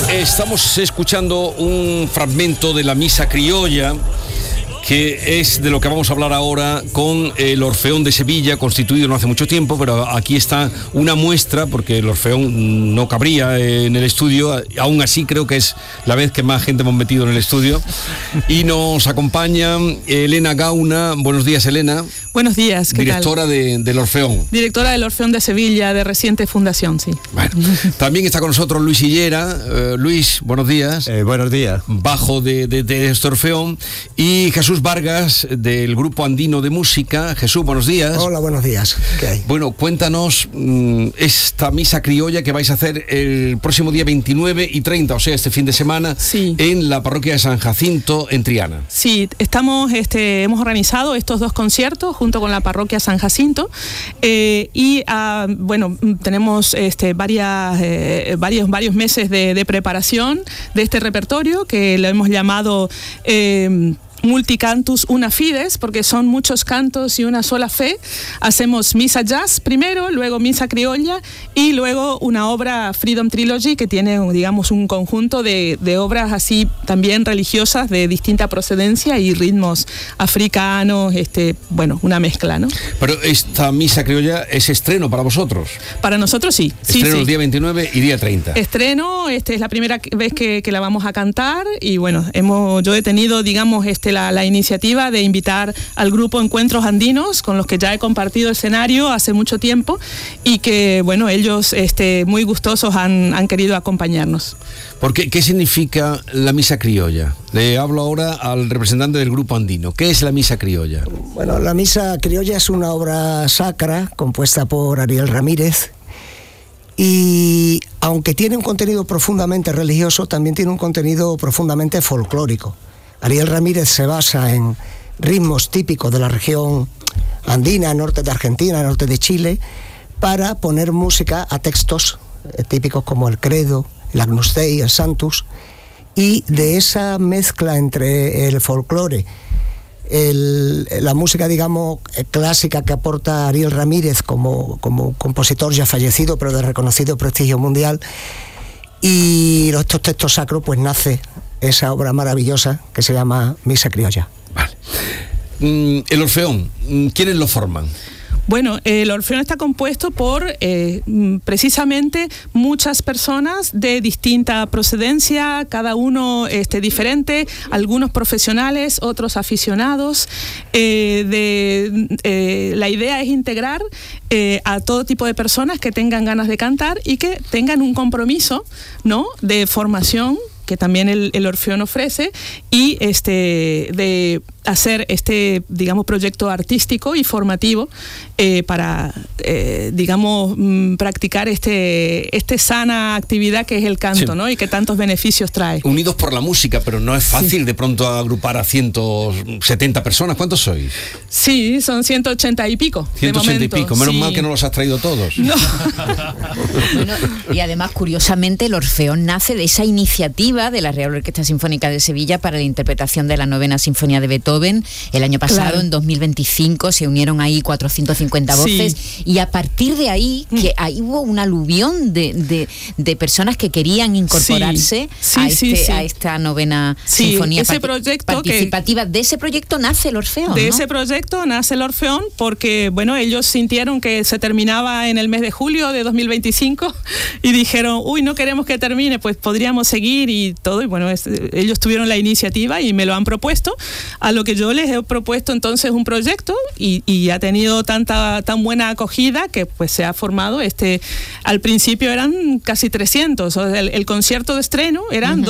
Estamos escuchando un fragmento de la Misa Criolla, que es de lo que vamos a hablar ahora con el Orfeón de Sevilla, constituido no hace mucho tiempo, pero aquí está una muestra, porque el Orfeón no cabría en el estudio. Aún así creo que es la vez que más gente hemos metido en el estudio. Y nos acompaña Elena Gauna. Buenos días, Elena. Buenos días, ¿qué directora tal? Del Orfeón. Directora del Orfeón de Sevilla, de reciente fundación, sí. Bueno, también está con nosotros Luis Hillera. Luis, buenos días. Buenos días. Bajo de este Orfeón. Y Jesús Vargas, del Grupo Andino de Música. Jesús, buenos días. Hola, buenos días. ¿Qué hay? Bueno, cuéntanos esta misa criolla que vais a hacer el próximo día 29 y 30, o sea, este fin de semana, sí, en la parroquia de San Jacinto, en Triana. Sí, hemos organizado estos dos conciertos junto con la parroquia San Jacinto tenemos varios meses de preparación de este repertorio que lo hemos llamado Multicantus una fides, porque son muchos cantos y una sola fe. Hacemos misa jazz primero, luego misa criolla y luego una obra Freedom Trilogy, que tiene, digamos, un conjunto de obras así también religiosas de distinta procedencia y ritmos africanos, una mezcla, ¿no? Pero esta misa criolla es estreno para vosotros. Para nosotros sí. Estreno sí. El día 29 y día 30. Estreno, es la primera vez que la vamos a cantar y bueno, yo he tenido, digamos, la iniciativa de invitar al grupo Encuentros Andinos, con los que ya he compartido escenario hace mucho tiempo y que, bueno, ellos muy gustosos han querido acompañarnos. Porque, ¿qué significa la misa criolla? Le hablo ahora al representante del Grupo Andino. ¿Qué es la misa criolla? Bueno, la misa criolla es una obra sacra compuesta por Ariel Ramírez y, aunque tiene un contenido profundamente religioso, también tiene un contenido profundamente folclórico. Ariel Ramírez se basa en ritmos típicos de la región andina, norte de Argentina, norte de Chile, para poner música a textos típicos como el Credo, el Agnus Dei, el Sanctus, y de esa mezcla entre el folclore, la música, digamos, clásica que aporta Ariel Ramírez como compositor ya fallecido, pero de reconocido prestigio mundial, y estos textos sacros, pues nace esa obra maravillosa que se llama Misa Criolla. Vale. El Orfeón, ¿quiénes lo forman? Bueno, el Orfeón está compuesto por precisamente muchas personas de distinta procedencia, cada uno diferente, algunos profesionales, otros aficionados. La idea es integrar a todo tipo de personas que tengan ganas de cantar y que tengan un compromiso, ¿no?, de formación, que también el Orfeón ofrece, y de hacer digamos, proyecto artístico y formativo para, digamos, practicar sana actividad que es el canto, sí, ¿no?, y que tantos beneficios trae. Unidos por la música, pero no es fácil, sí, de pronto agrupar a 170 personas. ¿Cuántos sois? Sí, son 180 y pico. 180 y pico. Menos sí, mal que no los has traído todos. No. Bueno, y además, curiosamente, el Orfeón nace de esa iniciativa de la Real Orquesta Sinfónica de Sevilla para la interpretación de la 9ª Sinfonía de Beethoven. El año pasado, claro, en 2025, se unieron ahí 450 voces, sí, y a partir de ahí, que ahí hubo un aluvión de personas que querían incorporarse, sí, a esta 9ª Sinfonía participativa. De ese proyecto nace el Orfeón, De ¿no? ese proyecto nace el Orfeón porque, bueno, ellos sintieron que se terminaba en el mes de julio de 2025 y dijeron, no queremos que termine, pues podríamos seguir y todo, y bueno, ellos tuvieron la iniciativa y me lo han propuesto, a lo que yo les he propuesto entonces un proyecto y ha tenido tan buena acogida que pues se ha formado al principio eran casi 300, o sea, el concierto de estreno eran